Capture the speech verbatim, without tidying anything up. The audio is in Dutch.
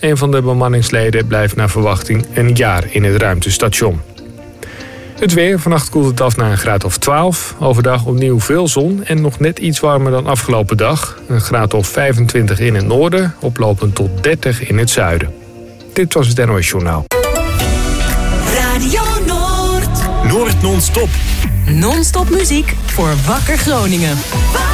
Een van de bemanningsleden blijft naar verwachting een jaar in het ruimtestation. Het weer. Vannacht koelt het af naar een graad of twaalf. Overdag opnieuw veel zon en nog net iets warmer dan afgelopen dag. Een graad of vijfentwintig in het noorden, oplopend tot dertig in het zuiden. Dit was het N O S Journaal. Radio Noord. Noord non-stop. Non-stop muziek voor Wakker Groningen.